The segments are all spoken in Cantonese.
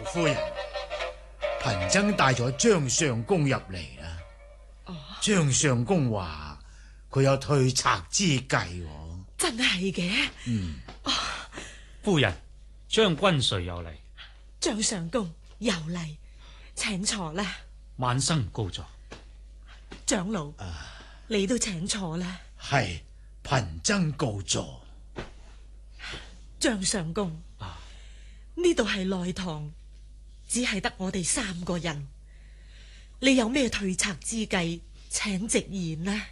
夫人，貧僧帶咗張相公入嚟啦。張相公話佢有退賊之計。 真係嘅。 夫人，將軍誰又嚟？ 張相公又嚟，請坐啦。 晚生告狀。 長老，你都請坐啦。 係，貧僧告座。 張相公，呢度係內堂，只係得我哋3個人，你有咩退賊之計，請直言啦。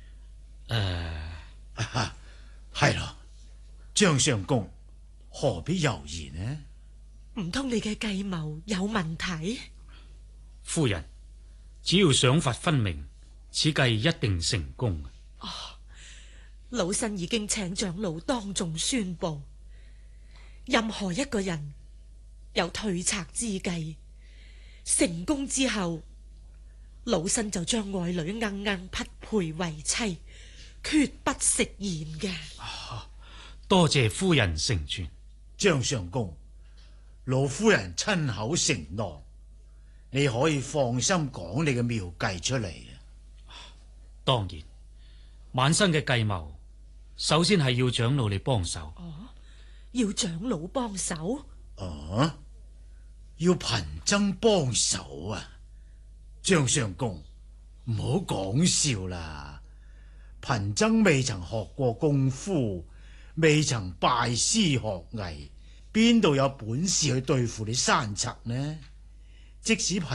係咯，張相公何必猶豫呢？ 唔通你嘅計謀有問題？ 夫人，只要賞罰分明，此計一定成功。 老身已經請長老當眾宣布，任何一個人有退賊之計，成功之後，老身就將愛女硬匹配為妻，決不食言嘅。 多謝夫人成全。 張相公，老夫人親口承諾，你可以放心講你嘅妙計出嚟。 當然，晚生嘅計謀，首先係要長老你幫手。 要長老幫手？ 要貧僧幫手啊？張相公，唔好講笑啦！貧僧未曾學過功夫，未曾拜師學藝，邊度有本事去對付你山賊呢？即使貧